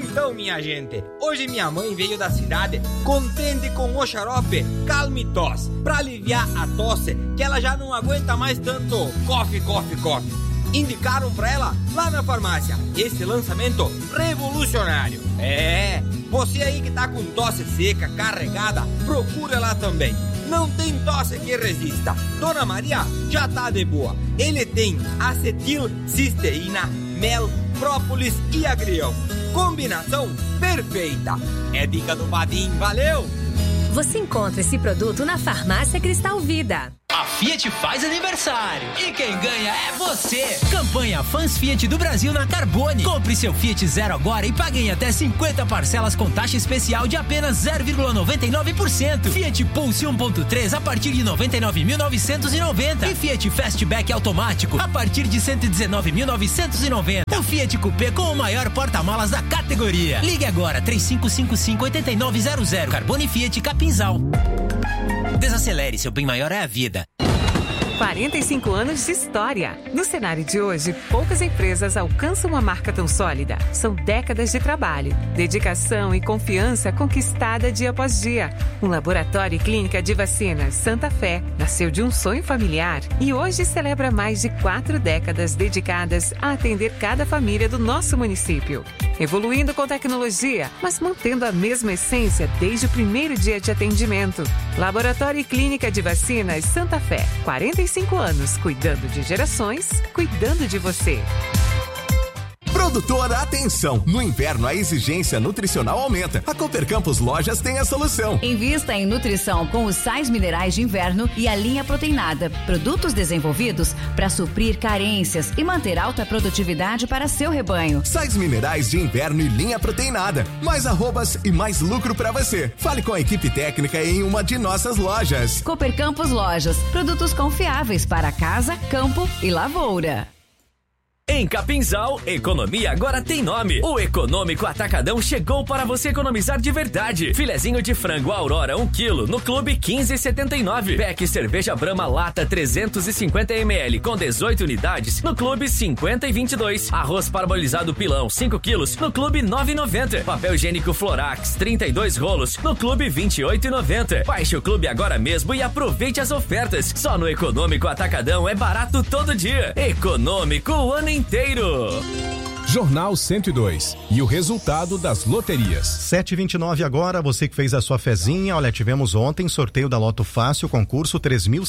Então, minha gente, hoje minha mãe veio da cidade contente com o xarope Calme Tosse, pra aliviar a tosse que ela já não aguenta mais tanto coffee. Indicaram pra ela lá na farmácia esse lançamento revolucionário. Você aí que tá com tosse seca, carregada, procura lá também. Não tem tosse que resista. Dona Maria já tá de boa. Ele tem acetilcisteína, mel, própolis e agrião. Combinação perfeita. É dica do Vadim, valeu? Você encontra esse produto na Farmácia Cristal Vida. A Fiat faz aniversário e quem ganha é você. Campanha Fãs Fiat do Brasil na Carbone. Compre seu Fiat Zero agora e pague em até 50 parcelas com taxa especial de apenas 0,99%. Fiat Pulse 1.3 a partir de 99.990 e Fiat Fastback automático a partir de 119.990. O Fiat Coupé com o maior porta-malas da categoria. Ligue agora 3555-8900. Carbone Fiat Capinzal. Desacelere, seu bem maior é a vida. 45 anos de história. No cenário de hoje, poucas empresas alcançam uma marca tão sólida. São décadas de trabalho, dedicação e confiança conquistada dia após dia. Um laboratório e clínica de vacinas Santa Fé nasceu de um sonho familiar e hoje celebra mais de 4 décadas dedicadas a atender cada família do nosso município. Evoluindo com tecnologia, mas mantendo a mesma essência desde o primeiro dia de atendimento. Laboratório e Clínica de Vacinas Santa Fé. 45 anos, cuidando de gerações, cuidando de você. Produtor, atenção! No inverno a exigência nutricional aumenta. A Cooper Campos Lojas tem a solução. Invista em nutrição com os sais minerais de inverno e a linha proteinada. Produtos desenvolvidos para suprir carências e manter alta produtividade para seu rebanho. Sais minerais de inverno e linha proteinada. Mais arrobas e mais lucro para você. Fale com a equipe técnica em uma de nossas lojas. Cooper Campos Lojas. Produtos confiáveis para casa, campo e lavoura. Em Capinzal, economia agora tem nome. O Econômico Atacadão chegou para você economizar de verdade. Filezinho de frango Aurora 1 kg no Clube 15,79. Pack cerveja Brahma lata 350 ml com 18 unidades no Clube 50,22. Arroz parbolizado pilão 5 kg no Clube 9,90. Papel higiênico Florax 32 rolos no Clube 28,90. Baixe o Clube agora mesmo e aproveite as ofertas. Só no Econômico Atacadão é barato todo dia. Econômico o ano inteiro. Jornal 102 e o resultado das loterias. 7h29 agora, você que fez a sua fezinha, olha, tivemos ontem sorteio da Loto Fácil, concurso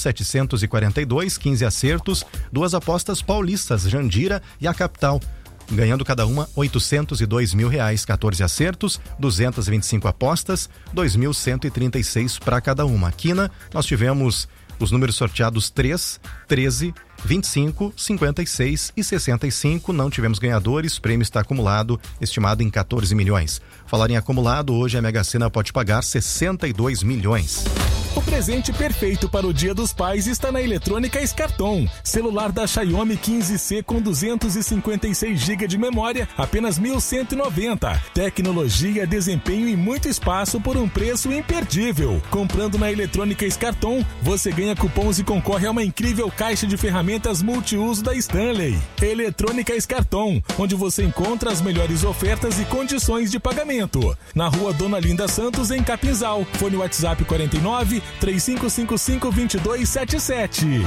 3.742, 15 acertos, 2 apostas paulistas, Jandira e a Capital, ganhando cada uma R$802 mil, 14 acertos, 225 apostas, 2.136 para cada uma. Quina, nós tivemos os números sorteados 3, 13, 25, 56 e 65, não tivemos ganhadores, prêmio está acumulado, estimado em 14 milhões. Falar em acumulado, hoje a Mega Sena pode pagar 62 milhões. O presente perfeito para o Dia dos Pais está na Eletrônica Scarton. Celular da Xiaomi 15C com 256 GB de memória, apenas 1.190. Tecnologia, desempenho e muito espaço por um preço imperdível. Comprando na Eletrônica Scarton, você ganha cupons e concorre a uma incrível caixa de ferramentas multiuso da Stanley. Eletrônica Scarton, onde você encontra as melhores ofertas e condições de pagamento. Na Rua Dona Linda Santos, em Capinzal. Fone WhatsApp 49-3555-2277.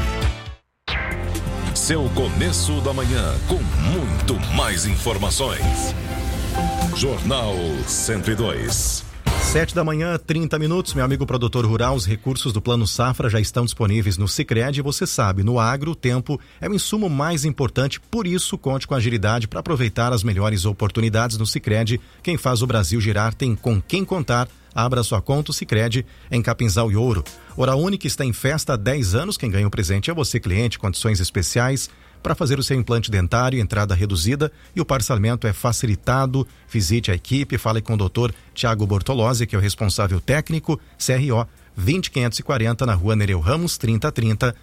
Seu começo da manhã com muito mais informações. Jornal 102. 7h, 30 minutos, meu amigo produtor rural, os recursos do Plano Safra já estão disponíveis no Sicredi. Você sabe, no agro, o tempo é o insumo mais importante, por isso conte com agilidade para aproveitar as melhores oportunidades no Sicredi. Quem faz o Brasil girar tem com quem contar. Abra sua conta, o Sicredi, em Capinzal e Ouro. Hora Única está em festa há 10 anos, quem ganha o presente é você, cliente, condições especiais para fazer o seu implante dentário, entrada reduzida e o parcelamento é facilitado. Visite a equipe, fale com o Dr. Tiago Bortolozzi, que é o responsável técnico, CRO 20540, na Rua Nereu Ramos, 3030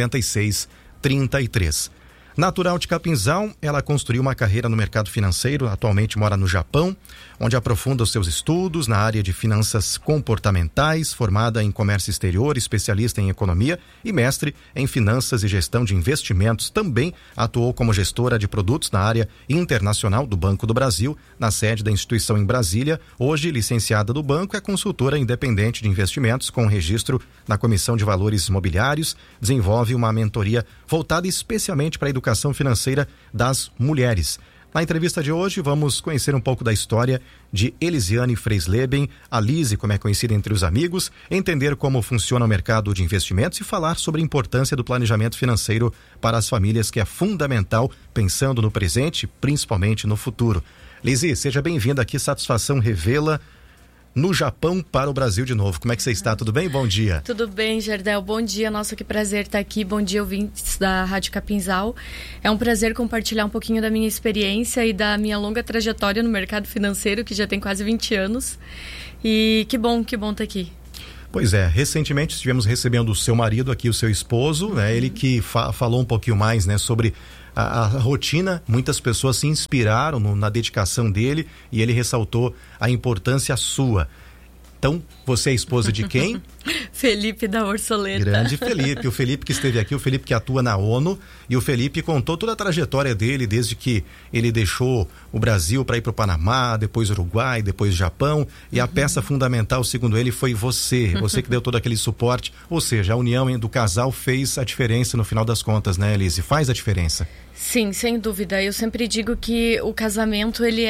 9633. Natural de Capinzal, ela construiu uma carreira no mercado financeiro, atualmente mora no Japão, onde aprofunda os seus estudos na área de finanças comportamentais, formada em comércio exterior, especialista em economia e mestre em finanças e gestão de investimentos. Também atuou como gestora de produtos na área internacional do Banco do Brasil, na sede da instituição em Brasília. Hoje, licenciada do banco, é consultora independente de investimentos com registro na Comissão de Valores Imobiliários, desenvolve uma mentoria voltada especialmente para a educação financeira das mulheres. Na entrevista de hoje, vamos conhecer um pouco da história de Elisiane Freisleben, a Lise, como é conhecida entre os amigos, entender como funciona o mercado de investimentos e falar sobre a importância do planejamento financeiro para as famílias, que é fundamental, pensando no presente, principalmente no futuro. Lise, seja bem-vinda aqui, satisfação revê-la no Japão para o Brasil de novo. Como é que você está? Tudo bem? Bom dia. Tudo bem, Jardel. Bom dia. Nossa, que prazer estar aqui. Bom dia, ouvintes da Rádio Capinzal. É um prazer compartilhar um pouquinho da minha experiência e da minha longa trajetória no mercado financeiro, que já tem quase 20 anos. E que bom estar aqui. Pois é, recentemente estivemos recebendo o seu marido aqui, o seu esposo, né? Ele que falou um pouquinho mais, né, sobre a rotina. Muitas pessoas se inspiraram na dedicação dele e ele ressaltou a importância sua. Então, você é esposa de quem? Felipe da Orsoleta. Grande Felipe. O Felipe que esteve aqui, o Felipe que atua na ONU, e o Felipe contou toda a trajetória dele, desde que ele deixou o Brasil para ir para o Panamá, depois Uruguai, depois Japão, e a peça fundamental, segundo ele, foi você que deu todo aquele suporte. Ou seja, a união do casal fez a diferença no final das contas, né, Elise? Faz a diferença. Sim, sem dúvida. Eu sempre digo que o casamento, ele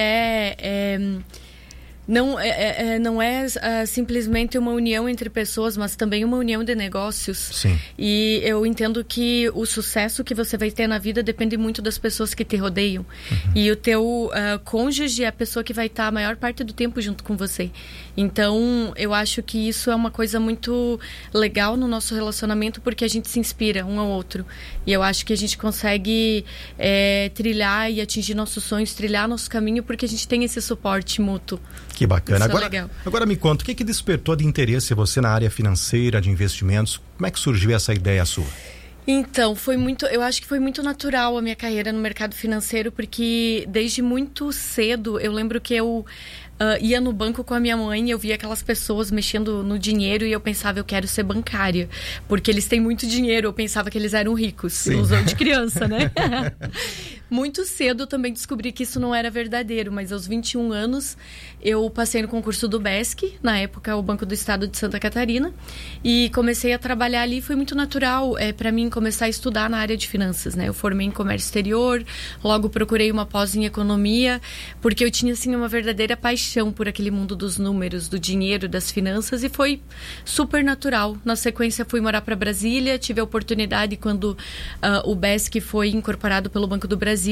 não é simplesmente uma união entre pessoas, mas também uma união de negócios. Sim. E eu entendo que o sucesso que você vai ter na vida depende muito das pessoas que te rodeiam. E o teu cônjuge é a pessoa que vai estar a maior parte do tempo junto com você. Então, eu acho que isso é uma coisa muito legal no nosso relacionamento, porque a gente se inspira um ao outro. E eu acho que a gente consegue trilhar e atingir nossos sonhos, trilhar nosso caminho, porque a gente tem esse suporte mútuo. Que bacana. Isso agora me conta, o que despertou de interesse você na área financeira, de investimentos? Como é que surgiu essa ideia sua? Então, eu acho que foi muito natural a minha carreira no mercado financeiro, porque desde muito cedo eu lembro que eu ia no banco com a minha mãe, eu via aquelas pessoas mexendo no dinheiro e eu pensava, eu quero ser bancária, porque eles têm muito dinheiro. Eu pensava que eles eram ricos, ilusão de criança, né? Muito cedo eu também descobri que isso não era verdadeiro, mas aos 21 anos eu passei no concurso do BESC, na época o Banco do Estado de Santa Catarina, e comecei a trabalhar ali. Foi muito natural para mim começar a estudar na área de finanças, né? Eu formei em comércio exterior, logo procurei uma pós em economia, porque eu tinha assim uma verdadeira paixão por aquele mundo dos números, do dinheiro, das finanças, e foi super natural. Na sequência fui morar para Brasília, tive a oportunidade quando o BESC foi incorporado pelo Banco do Brasil.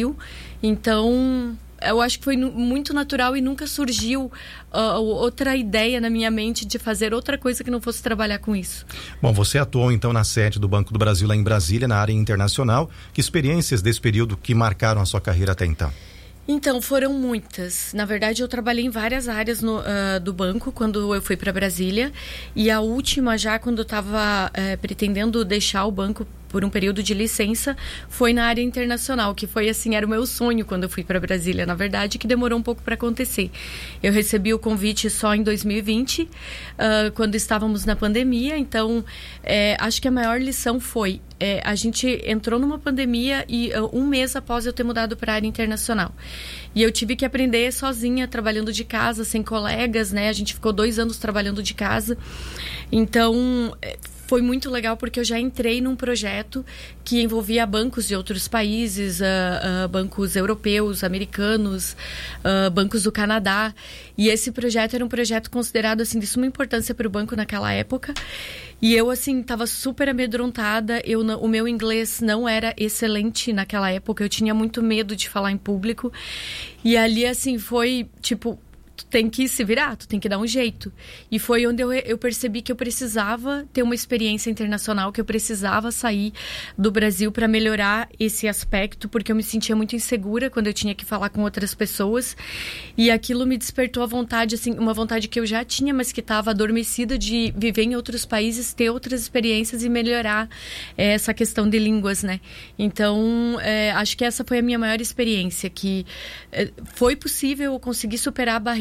Então, eu acho que foi muito natural e nunca surgiu outra ideia na minha mente de fazer outra coisa que não fosse trabalhar com isso. Bom, você atuou então na sede do Banco do Brasil lá em Brasília, na área internacional. Que experiências desse período que marcaram a sua carreira até então? Então, foram muitas. Na verdade, eu trabalhei em várias áreas do banco quando eu fui para Brasília. E a última, já quando eu estava pretendendo deixar o banco por um período de licença, foi na área internacional, que foi assim, era o meu sonho quando eu fui para Brasília, na verdade, que demorou um pouco para acontecer. Eu recebi o convite só em 2020, quando estávamos na pandemia. Então, acho que a maior lição foi, a gente entrou numa pandemia e um mês após eu ter mudado para a área internacional. E eu tive que aprender sozinha, trabalhando de casa, sem colegas, né? A gente ficou 2 anos trabalhando de casa. Então, foi muito legal porque eu já entrei num projeto que envolvia bancos de outros países, bancos europeus, americanos, bancos do Canadá. E esse projeto era um projeto considerado assim de suma importância para o banco naquela época. E eu, assim, estava super amedrontada. O meu inglês não era excelente naquela época. Eu tinha muito medo de falar em público. E ali, assim, foi, tipo, tu tem que se virar, tu tem que dar um jeito. E foi onde eu percebi que eu precisava ter uma experiência internacional, que eu precisava sair do Brasil para melhorar esse aspecto, porque eu me sentia muito insegura quando eu tinha que falar com outras pessoas. E aquilo me despertou a vontade, assim, uma vontade que eu já tinha, mas que estava adormecida, de viver em outros países, ter outras experiências e melhorar essa questão de línguas, né? Então, acho que essa foi a minha maior experiência, que foi possível conseguir superar a barreira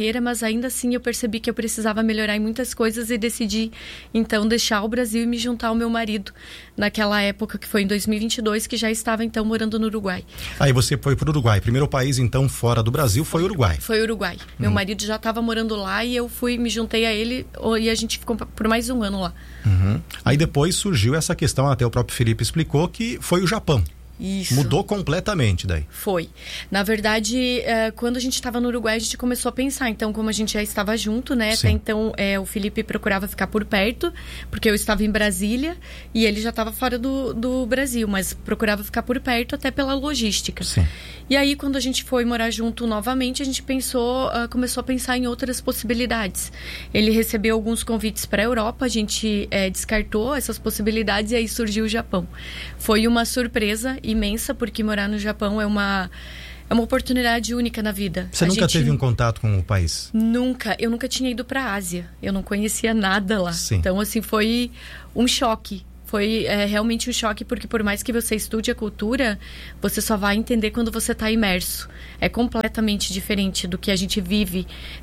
carreira, mas ainda assim eu percebi que eu precisava melhorar em muitas coisas e decidi, então, deixar o Brasil e me juntar ao meu marido naquela época, que foi em 2022, que já estava, então, morando no Uruguai. Aí você foi para o Uruguai. Primeiro país, então, fora do Brasil foi o Uruguai. Foi o Uruguai. Meu marido já estava morando lá e eu me juntei a ele e a gente ficou por mais um ano lá. Aí depois surgiu essa questão, até o próprio Felipe explicou, que foi o Japão. Isso. Mudou completamente daí. Foi. Na verdade, quando a gente estava no Uruguai, a gente começou a pensar. Então, como a gente já estava junto, né? Sim. Até então, o Felipe procurava ficar por perto, porque eu estava em Brasília e ele já estava fora do Brasil, mas procurava ficar por perto até pela logística. Sim. E aí, quando a gente foi morar junto novamente, a gente começou a pensar em outras possibilidades. Ele recebeu alguns convites para a Europa, a gente descartou essas possibilidades e aí surgiu o Japão. Foi uma surpresa imensa, porque morar no Japão é uma oportunidade única na vida. Você nunca teve um contato com o país? Nunca. Eu nunca tinha ido para a Ásia. Eu não conhecia nada lá. Sim. Então, assim, foi um choque. Foi realmente um choque, porque por mais que você estude a cultura, você só vai entender quando você está imerso. É completamente diferente do que a gente vive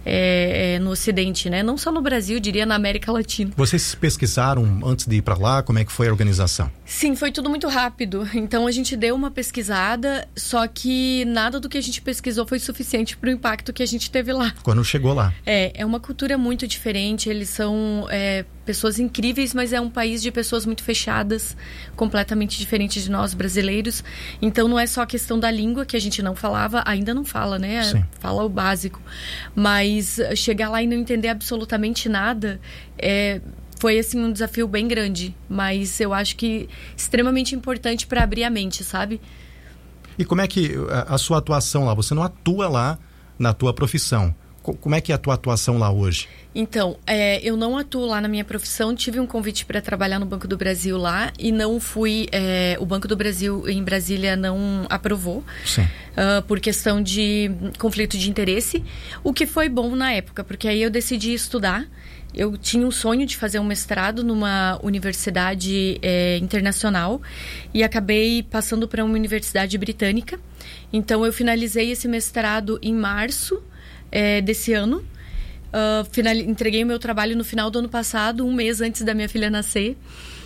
no Ocidente, né? Não só no Brasil, diria na América Latina. Vocês pesquisaram antes de ir para lá? Como é que foi a organização? Sim, foi tudo muito rápido. Então a gente deu uma pesquisada, só que nada do que a gente pesquisou foi suficiente para o impacto que a gente teve lá. Quando chegou lá? É uma cultura muito diferente, eles são pessoas incríveis, mas é um país de pessoas muito fechadas, completamente diferente de nós brasileiros. Então não é só a questão da língua, que a gente não falava, ainda não fala, né? Sim. Fala o básico. Mas chegar lá e não entender absolutamente nada foi assim um desafio bem grande, mas eu acho que extremamente importante para abrir a mente, sabe? E como é que a sua atuação lá? Você não atua lá na tua profissão. Como é que é a tua atuação lá hoje? Então, eu não atuo lá na minha profissão. Tive um convite para trabalhar no Banco do Brasil lá e não fui. O Banco do Brasil em Brasília não aprovou. Sim. Por questão de conflito de interesse, o que foi bom na época, porque aí eu decidi estudar. Eu tinha um sonho de fazer um mestrado numa universidade internacional e acabei passando para uma universidade britânica. Então, eu finalizei esse mestrado em março desse ano. Entreguei o meu trabalho no final do ano passado, um mês antes da minha filha nascer.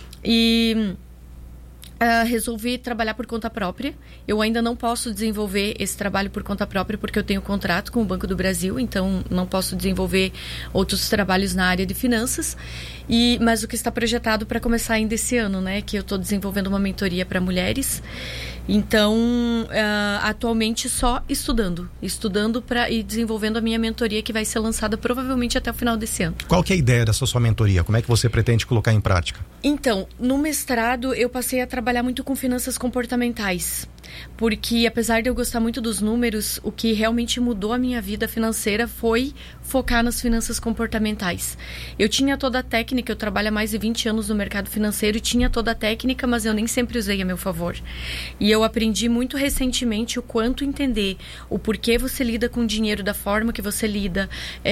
E resolvi trabalhar por conta própria. Eu ainda não posso desenvolver esse trabalho por conta própria porque eu tenho contrato com o Banco do Brasil, então não posso desenvolver outros trabalhos na área de finanças. Mas o que está projetado para começar ainda esse ano, né? Que eu estou desenvolvendo uma mentoria para mulheres. Então, atualmente só estudando e desenvolvendo a minha mentoria, que vai ser lançada provavelmente até o final desse ano. Qual que é a ideia dessa sua mentoria? Como é que você pretende colocar em prática? Então, no mestrado eu passei a trabalhar muito com finanças comportamentais, porque apesar de eu gostar muito dos números, o que realmente mudou a minha vida financeira foi focar nas finanças comportamentais. Eu tinha toda a técnica, eu trabalho há mais de 20 anos no mercado financeiro e tinha toda a técnica, mas eu nem sempre usei a meu favor. E eu aprendi muito recentemente o quanto entender o porquê você lida com o dinheiro da forma que você lida,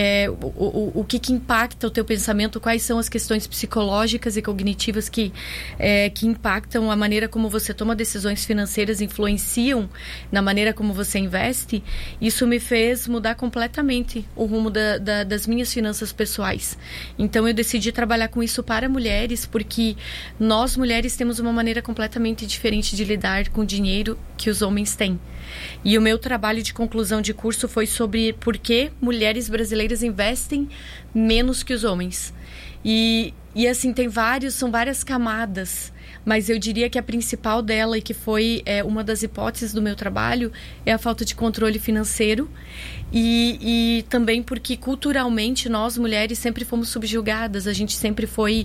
o que impacta o teu pensamento, quais são as questões psicológicas e cognitivas que impactam a maneira como você toma decisões financeiras, influenciam na maneira como você investe. Isso me fez mudar completamente o rumo das minhas finanças pessoais. Então eu decidi trabalhar com isso para mulheres, porque nós mulheres temos uma maneira completamente diferente de lidar com o dinheiro que os homens têm. E o meu trabalho de conclusão de curso foi sobre por que mulheres brasileiras investem menos que os homens. E assim, são várias camadas, mas eu diria que a principal dela, e que foi uma das hipóteses do meu trabalho, é a falta de controle financeiro. E também porque culturalmente nós mulheres sempre fomos subjugadas, a gente sempre foi...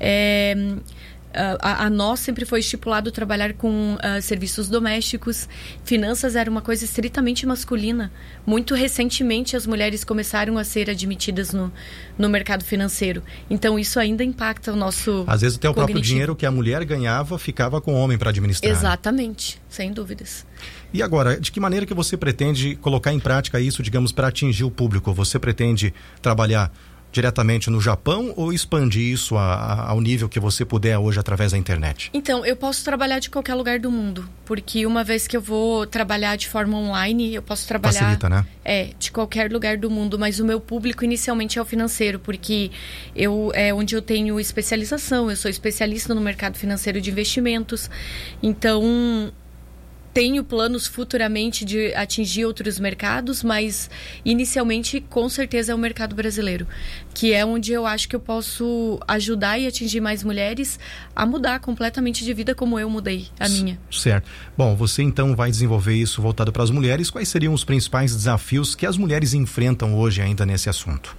A nós sempre foi estipulado trabalhar com serviços domésticos. Finanças era uma coisa estritamente masculina. Muito recentemente as mulheres começaram a ser admitidas no mercado financeiro. Então isso ainda impacta o nosso Às vezes até o próprio cognitivo. dinheiro que a mulher ganhava ficava com o homem para administrar. Exatamente, sem dúvidas. E agora, de que maneira que você pretende colocar em prática isso, digamos, para atingir o público? Você pretende trabalhar diretamente no Japão ou expandir isso ao nível que você puder hoje através da internet? Então, eu posso trabalhar de qualquer lugar do mundo, porque uma vez que eu vou trabalhar de forma online, eu posso trabalhar... Facilita, né? De qualquer lugar do mundo, mas o meu público inicialmente é o financeiro, porque é onde eu tenho especialização, eu sou especialista no mercado financeiro de investimentos, então... Tenho planos futuramente de atingir outros mercados, mas inicialmente, com certeza, é o mercado brasileiro, que é onde eu acho que eu posso ajudar e atingir mais mulheres a mudar completamente de vida como eu mudei a minha. Certo. Bom, você então vai desenvolver isso voltado para as mulheres. Quais seriam os principais desafios que as mulheres enfrentam hoje ainda nesse assunto?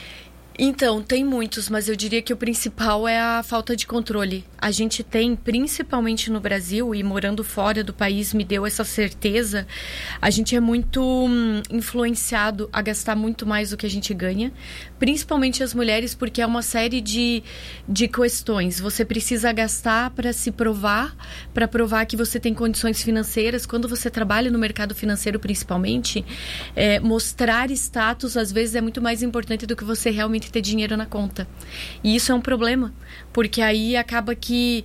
Então, tem muitos, mas eu diria que o principal é a falta de controle. A gente tem, principalmente no Brasil, e morando fora do país me deu essa certeza, a gente é muito influenciado a gastar muito mais do que a gente ganha, principalmente as mulheres, porque é uma série de questões. Você precisa gastar para se provar, para provar que você tem condições financeiras. Quando você trabalha no mercado financeiro, principalmente, mostrar status, às vezes, é muito mais importante do que você realmente ter dinheiro na conta. E isso é um problema, porque aí acaba que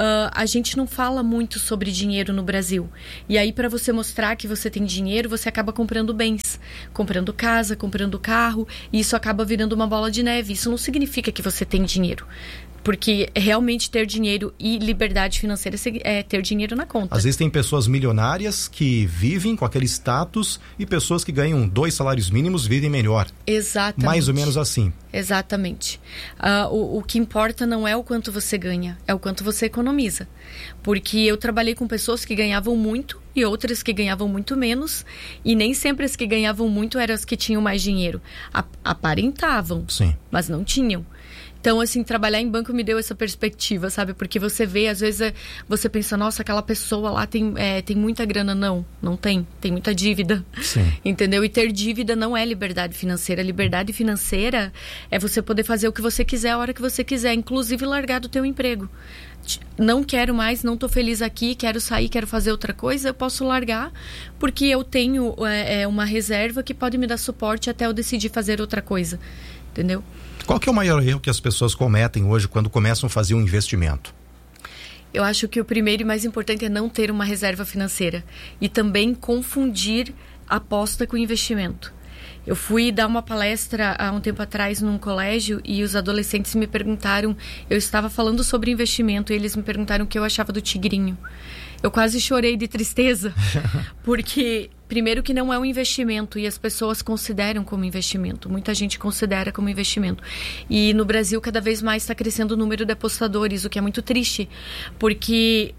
a gente não fala muito sobre dinheiro no Brasil. E aí, para você mostrar que você tem dinheiro, você acaba comprando bens, comprando casa, comprando carro, e isso acaba virando uma bola de neve. Isso não significa que você tem dinheiro. Porque realmente ter dinheiro e liberdade financeira é ter dinheiro na conta. Às vezes tem pessoas milionárias que vivem com aquele status e pessoas que ganham 2 salários mínimos vivem melhor. Exatamente. Mais ou menos assim. Exatamente. O que importa não é o quanto você ganha, é o quanto você economiza. Porque eu trabalhei com pessoas que ganhavam muito e outras que ganhavam muito menos, e nem sempre as que ganhavam muito eram as que tinham mais dinheiro. Aparentavam, sim, mas não tinham. Então, assim, trabalhar em banco me deu essa perspectiva, sabe? Porque você vê, às vezes, você pensa, nossa, aquela pessoa lá tem muita grana. Não tem. Tem muita dívida. Sim. Entendeu? E ter dívida não é liberdade financeira. Liberdade financeira é você poder fazer o que você quiser a hora que você quiser, inclusive largar do teu emprego. Não quero mais, não estou feliz aqui, quero sair, quero fazer outra coisa, eu posso largar, porque eu tenho uma reserva que pode me dar suporte até eu decidir fazer outra coisa. Entendeu? Qual que é o maior erro que as pessoas cometem hoje quando começam a fazer um investimento? Eu acho que o primeiro e mais importante é não ter uma reserva financeira e também confundir aposta com investimento. Eu fui dar uma palestra há um tempo atrás num colégio e os adolescentes me perguntaram, eu estava falando sobre investimento e eles me perguntaram o que eu achava do tigrinho. Eu quase chorei de tristeza, porque primeiro que não é um investimento e as pessoas consideram como investimento. Muita gente considera como investimento. E no Brasil cada vez mais está crescendo o número de apostadores, o que é muito triste, porque...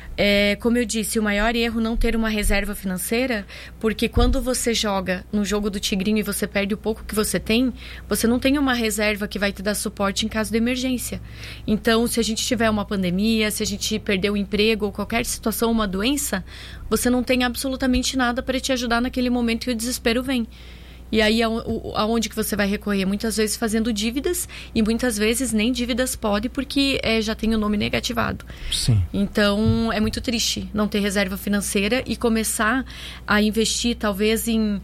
como eu disse, o maior erro não ter uma reserva financeira, porque quando você joga no jogo do tigrinho e você perde o pouco que você tem, você não tem uma reserva que vai te dar suporte em caso de emergência. Então, se a gente tiver uma pandemia, se a gente perder o emprego ou qualquer situação, uma doença, você não tem absolutamente nada para te ajudar naquele momento que o desespero vem. E aí, aonde que você vai recorrer? Muitas vezes fazendo dívidas, e muitas vezes nem dívidas pode, porque já tem o nome negativado. Sim. Então, é muito triste não ter reserva financeira e começar a investir, talvez, em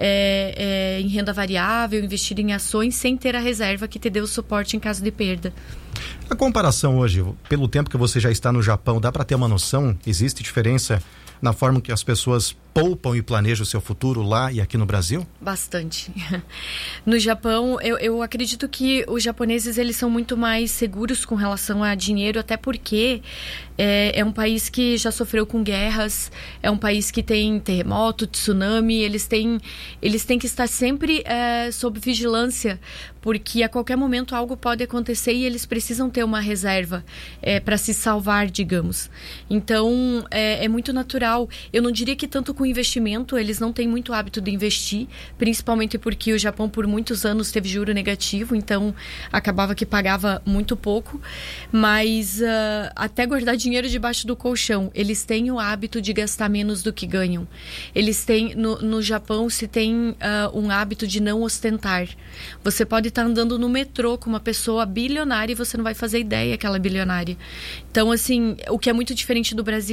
renda variável, investir em ações, sem ter a reserva que te dê o suporte em caso de perda. A comparação hoje, pelo tempo que você já está no Japão, dá para ter uma noção? Existe diferença na forma que as pessoas poupam e planejam o seu futuro lá e aqui no Brasil? Bastante. No Japão, eu acredito que os japoneses eles são muito mais seguros com relação a dinheiro, até porque é um país que já sofreu com guerras, é um país que tem terremoto, tsunami, eles têm que estar sempre sob vigilância, porque a qualquer momento algo pode acontecer e eles precisam ter uma reserva para se salvar, digamos. Então, é muito natural. Eu não diria que tanto com investimento, eles não têm muito hábito de investir, principalmente porque o Japão por muitos anos teve juro negativo, então acabava que pagava muito pouco, mas até guardar dinheiro debaixo do colchão, eles têm o hábito de gastar menos do que ganham. Eles têm, no Japão se tem um hábito de não ostentar. Você pode estar andando no metrô com uma pessoa bilionária e você não vai fazer ideia que ela é bilionária. Então, assim, o que é muito diferente do Brasil.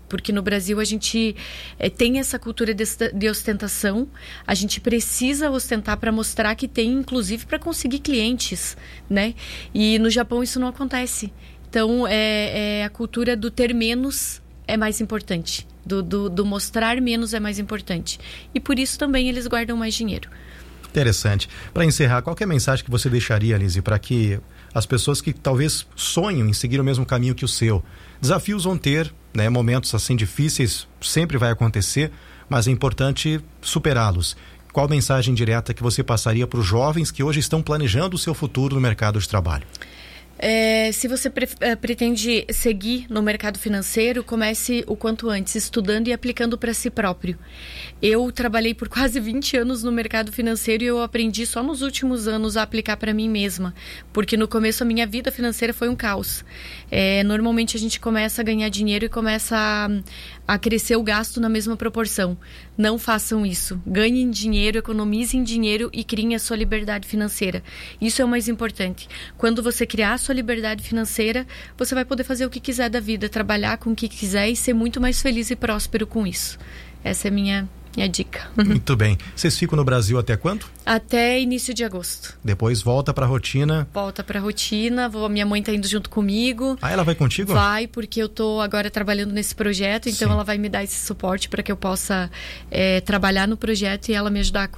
porque no Brasil a gente tem essa cultura de ostentação, a gente precisa ostentar para mostrar que tem, inclusive para conseguir clientes, né? E no Japão isso não acontece. Então, a cultura do ter menos é mais importante, do mostrar menos é mais importante. E por isso também eles guardam mais dinheiro. Interessante. Para encerrar, qual que é a mensagem que você deixaria, Lise, para que as pessoas que talvez sonham em seguir o mesmo caminho que o seu, desafios vão ter, né, momentos assim difíceis, sempre vai acontecer, mas é importante superá-los. Qual mensagem direta que você passaria para os jovens que hoje estão planejando o seu futuro no mercado de trabalho? Se você pretende seguir no mercado financeiro, comece o quanto antes, estudando e aplicando para si próprio. Eu trabalhei por quase 20 anos no mercado financeiro e eu aprendi só nos últimos anos a aplicar para mim mesma, porque no começo a minha vida financeira foi um caos. Normalmente a gente começa a ganhar dinheiro e começa a crescer o gasto na mesma proporção. Não façam isso. Ganhem dinheiro, economizem dinheiro e criem a sua liberdade financeira. Isso é o mais importante. Quando você criar a sua liberdade financeira, você vai poder fazer o que quiser da vida, trabalhar com o que quiser e ser muito mais feliz e próspero com isso. Essa é a minha dica. Muito bem. Vocês ficam no Brasil até quando? Até início de agosto. Depois volta pra rotina? Volta pra rotina. Minha mãe tá indo junto comigo. Ah, ela vai contigo? Vai, porque eu tô agora trabalhando nesse projeto, então ela vai me dar esse suporte para que eu possa trabalhar no projeto e ela me ajudar